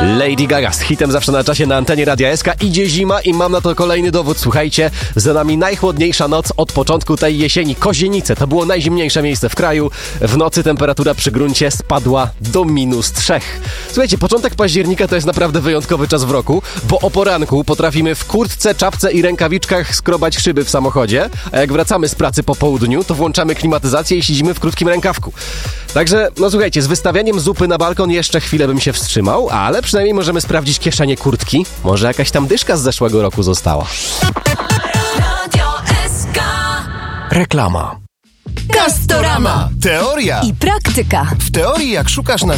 Lady Gaga z hitem zawsze na czasie na antenie Radia SK. Idzie zima i mam na to kolejny dowód. Słuchajcie, za nami najchłodniejsza noc od początku tej jesieni. Kozienice to było najzimniejsze miejsce w kraju. W nocy temperatura przy gruncie spadła do -3. Słuchajcie, początek października to jest naprawdę wyjątkowy czas w roku, bo o poranku potrafimy w kurtce, czapce i rękawiczkach skrobać szyby w samochodzie, a jak wracamy z pracy po południu, to włączamy klimatyzację i siedzimy w krótkim rękawku. Także, no słuchajcie, z wystawianiem zupy na balkon jeszcze chwilę bym się wstrzymał, ale przynajmniej możemy sprawdzić kieszenie kurtki. Może jakaś tam dyszka z zeszłego roku została. Reklama. Castorama. Teoria I praktyka. W teorii, jak szukasz na